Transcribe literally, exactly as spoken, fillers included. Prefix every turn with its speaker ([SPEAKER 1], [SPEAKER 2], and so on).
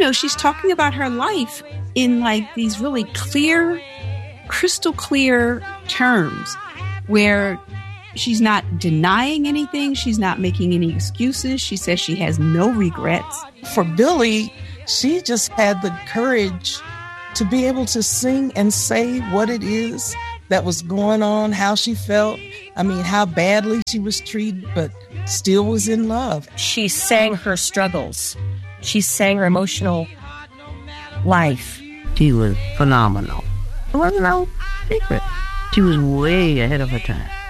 [SPEAKER 1] know, she's talking about her life in like these really clear, crystal clear terms where she's not denying anything. She's not making any excuses. She says she has no regrets.
[SPEAKER 2] For Billie, she just had the courage to be able to sing and say what it is that was going on, how she felt. I mean, how badly she was treated, but still was in love.
[SPEAKER 3] She sang her struggles. She sang her emotional life.
[SPEAKER 4] She was phenomenal. It wasn't no secret. She was way ahead of her time.